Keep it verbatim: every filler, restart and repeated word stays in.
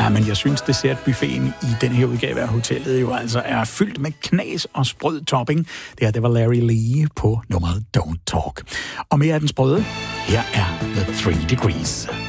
Ja, men jeg synes, dessertbuffeten i den her udgave af hotellet jo altså er fyldt med knas og sprød topping. Det her, det var Larry Lee på nummeret Don't Talk. Og mere af den sprøde, her er The Three Degrees.